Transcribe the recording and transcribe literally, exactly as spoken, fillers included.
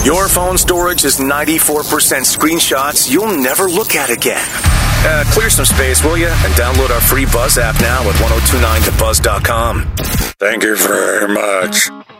Your phone storage is ninety-four percent screenshots you'll never look at again. Uh, clear some space, will you? And download our free Buzz app now at ten twenty-nine to buzz dot com. Thank you very much.